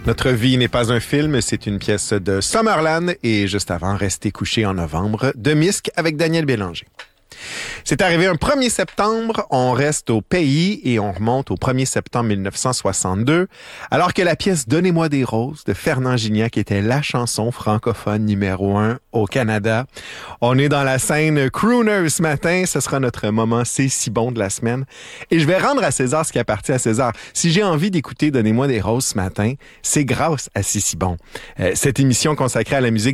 Notre vie n'est pas un film, c'est une pièce de Summerland et juste avant, Rester couché en novembre de Misk avec Daniel Bélanger. C'est arrivé un 1er septembre, on reste au pays et on remonte au 1er septembre 1962, alors que la pièce Donnez-moi des roses de Fernand Gignac était la chanson francophone numéro 1 au Canada. On est dans la scène crooner ce matin, ce sera notre moment C'est si bon de la semaine. Et je vais rendre à César ce qui appartient à César. Si j'ai envie d'écouter Donnez-moi des roses ce matin, c'est grâce à C'est si bon. Cette émission consacrée à la musique